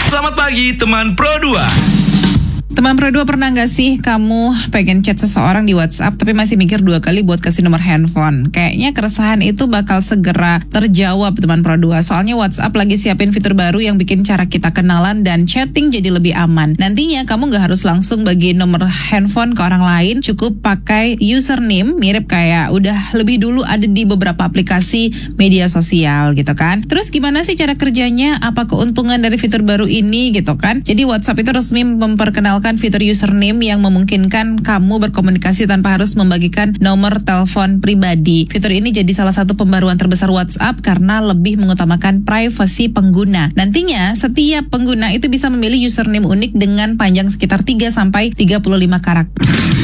Selamat pagi teman Pro 2. Teman Pro 2, pernah gak sih kamu pengen chat seseorang di WhatsApp tapi masih mikir 2 kali buat kasih nomor handphone? Kayaknya keresahan itu bakal segera terjawab teman Pro 2. Soalnya WhatsApp lagi siapin fitur baru yang bikin cara kita kenalan dan chatting jadi lebih aman. Nantinya kamu gak harus langsung bagi nomor handphone ke orang lain, cukup pakai username mirip kayak udah lebih dulu ada di beberapa aplikasi media sosial gitu kan. Terus gimana sih cara kerjanya? Apa keuntungan dari fitur baru ini gitu kan? Jadi WhatsApp itu resmi memperkenalkan fitur username yang memungkinkan kamu berkomunikasi tanpa harus membagikan nomor telepon pribadi. Fitur ini jadi salah satu pembaruan terbesar WhatsApp karena lebih mengutamakan privasi pengguna. Nantinya setiap pengguna itu bisa memilih username unik dengan panjang sekitar 3-35 karakter.